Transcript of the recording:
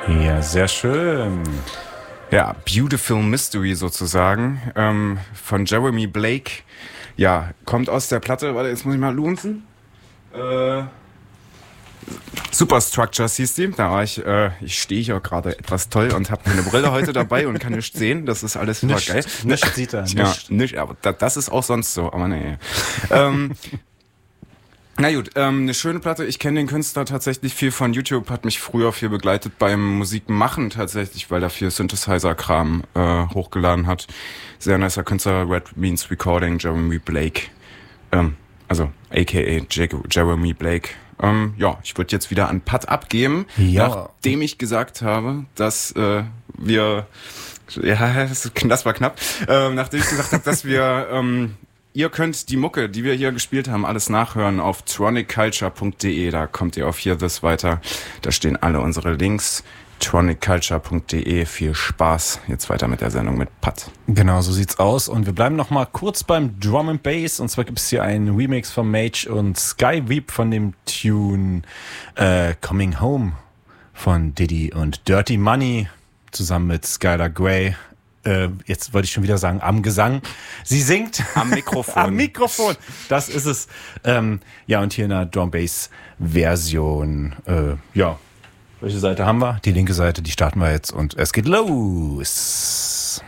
Ja, sehr schön. Ja, Beautiful Mystery sozusagen, von Jeremy Blake. Ja, kommt aus der Platte, warte, jetzt muss ich mal lunzen. Superstructures hieß die. Da war ich stehe hier gerade etwas toll und habe meine Brille heute dabei und kann nichts sehen. Das ist alles super geil. Nichts sieht er. Ja, nicht, aber das ist auch sonst so, aber nee. Na gut, eine schöne Platte. Ich kenne den Künstler tatsächlich viel von YouTube, hat mich früher viel begleitet beim Musikmachen tatsächlich, weil er viel Synthesizer-Kram hochgeladen hat. Sehr nicer Künstler, Red Means Recording, Jeremy Blake. Also aka Jeremy Blake. Ja, ich würde jetzt wieder an Pat abgeben, nachdem ich gesagt habe, dass wir... Ja, das war knapp. Nachdem ich gesagt habe, dass wir... Ihr könnt die Mucke, die wir hier gespielt haben, alles nachhören auf tronicculture.de. Da kommt ihr auf Hear This weiter. Da stehen alle unsere Links. tronicculture.de. Viel Spaß. Jetzt weiter mit der Sendung mit Pat. Genau, so sieht's aus. Und wir bleiben noch mal kurz beim Drum and Bass. Und zwar gibt's hier einen Remix von Mage und Skyweep von dem Tune Coming Home von Diddy und Dirty Money zusammen mit Skylar Grey. Jetzt wollte ich schon wieder sagen, am Gesang. Sie singt am Mikrofon. Am Mikrofon. Das ist es. Ja, und hier in der Drum-Bass-Version. Ja, welche Seite haben wir? Die linke Seite, die starten wir jetzt und es geht los.